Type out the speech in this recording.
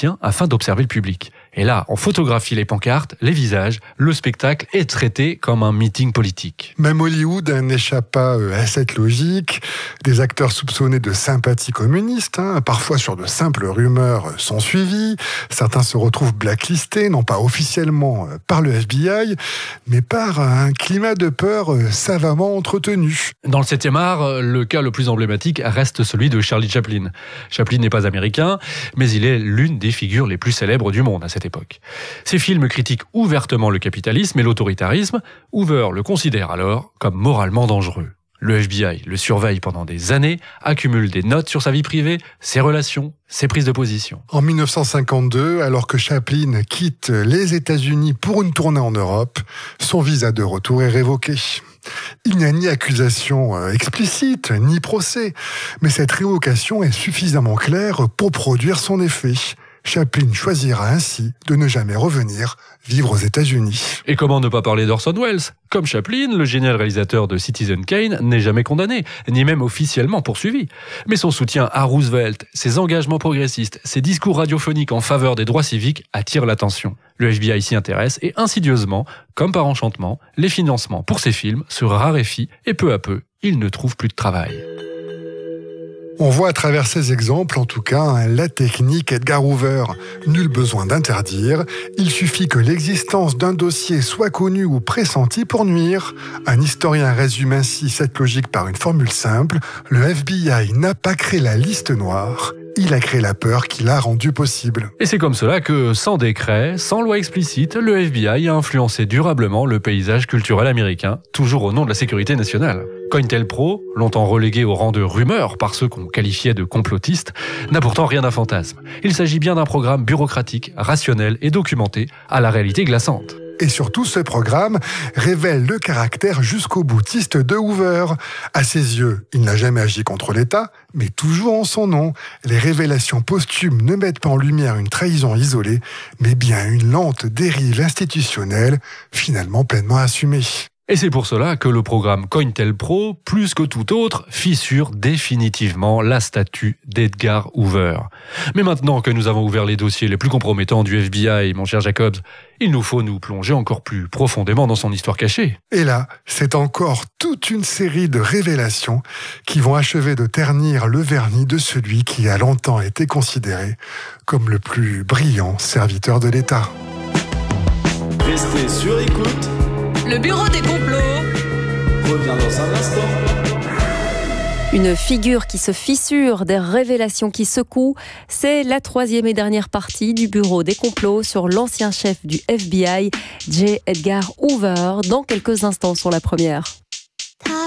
opticien afin d'observer le public. Et là, on photographie les pancartes, les visages, le spectacle est traité comme un meeting politique. Même Hollywood n'échappe pas à cette logique. Des acteurs soupçonnés de sympathie communiste, parfois sur de simples rumeurs, sont suivis. Certains se retrouvent blacklistés, non pas officiellement par le FBI, mais par un climat de peur savamment entretenu. Dans le 7e art, le cas le plus emblématique reste celui de Charlie Chaplin. Chaplin n'est pas américain, mais il est l'une des figures les plus célèbres du monde à cette époque. Ses films critiquent ouvertement le capitalisme et l'autoritarisme. Hoover le considère alors comme moralement dangereux. Le FBI le surveille pendant des années, accumule des notes sur sa vie privée, ses relations, ses prises de position. En 1952, alors que Chaplin quitte les États-Unis pour une tournée en Europe, son visa de retour est révoqué. Il n'y a ni accusation explicite, ni procès, mais cette révocation est suffisamment claire pour produire son effet. Chaplin choisira ainsi de ne jamais revenir vivre aux États-Unis. Et comment ne pas parler d'Orson Welles ? Comme Chaplin, le génial réalisateur de Citizen Kane n'est jamais condamné, ni même officiellement poursuivi. Mais son soutien à Roosevelt, ses engagements progressistes, ses discours radiophoniques en faveur des droits civiques attirent l'attention. Le FBI s'y intéresse et insidieusement, comme par enchantement, les financements pour ses films se raréfient et peu à peu, il ne trouve plus de travail. On voit à travers ces exemples, en tout cas, la technique Edgar Hoover. Nul besoin d'interdire, il suffit que l'existence d'un dossier soit connue ou pressentie pour nuire. Un historien résume ainsi cette logique par une formule simple. Le FBI n'a pas créé la liste noire, il a créé la peur qui l'a rendue possible. Et c'est comme cela que, sans décret, sans loi explicite, le FBI a influencé durablement le paysage culturel américain, toujours au nom de la sécurité nationale. COINTELPRO, longtemps relégué au rang de rumeur par ceux qu'on qualifiait de complotistes, n'a pourtant rien d'un fantasme. Il s'agit bien d'un programme bureaucratique, rationnel et documenté, à la réalité glaçante. Et surtout, ce programme révèle le caractère jusqu'au boutiste de Hoover. À ses yeux, il n'a jamais agi contre l'État, mais toujours en son nom. Les révélations posthumes ne mettent pas en lumière une trahison isolée, mais bien une lente dérive institutionnelle, finalement pleinement assumée. Et c'est pour cela que le programme COINTELPRO, plus que tout autre, fissure définitivement la statue d'Edgar Hoover. Mais maintenant que nous avons ouvert les dossiers les plus compromettants du FBI, mon cher Jacobs, il nous faut nous plonger encore plus profondément dans son histoire cachée. Et là, c'est encore toute une série de révélations qui vont achever de ternir le vernis de celui qui a longtemps été considéré comme le plus brillant serviteur de l'État. Restez sur écoute. Le bureau des complots Revient dans un instant. Une figure qui se fissure, des révélations qui secouent, c'est la 3e et dernière partie du bureau des complots sur l'ancien chef du FBI, J. Edgar Hoover, dans quelques instants sur la première.